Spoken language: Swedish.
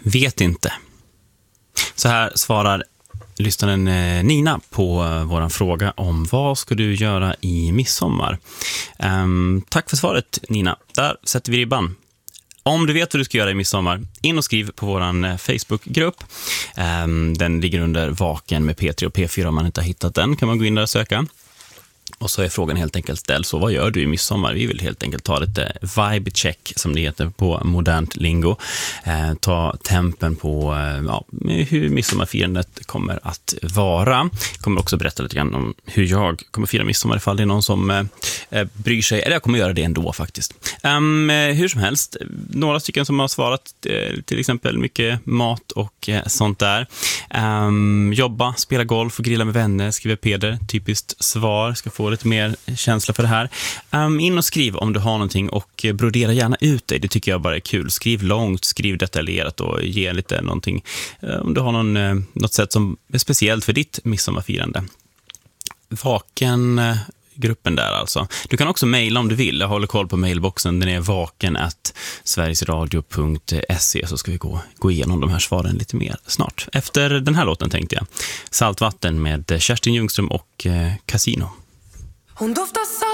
Vet inte. Så här svarar lyssnaren Nina på våran fråga om vad ska du göra i midsommar. Tack för svaret, Nina. Där sätter vi ribban. Om du vet vad du ska göra i midsommar, in och skriv på våran Facebookgrupp. Den ligger under Vaken med P3 och P4. Om man inte har hittat den kan man gå in där och söka. Och så är frågan helt enkelt ställd, så vad gör du i midsommar? Vi vill helt enkelt ta lite vibe check, som det heter på modernt lingo. Ta tempen på hur midsommarfirandet kommer att vara. Jag kommer också berätta lite grann om hur jag kommer fira midsommar ifall det är någon som bryr sig. Eller jag kommer göra det ändå faktiskt. Hur som helst, några stycken som har svarat, till exempel mycket mat och sånt där. Jobba, spela golf och grilla med vänner, skriver Peder. Typiskt svar, ska få lite mer känsla för det här. In och skriv om du har någonting och brodera gärna ut dig. Det tycker jag bara är kul. Skriv långt, skriv detaljerat och ge lite någonting. Om du har något sätt som är speciellt för ditt midsommarfirande. Vaken gruppen där alltså. Du kan också mejla om du vill. Jag håller koll på mailboxen. Den är vaken@sverigesradio.se, så ska vi gå igenom de här svaren lite mer snart. Efter den här låten tänkte jag. Saltvatten med Kerstin Ljungström och Casino. Hon doftar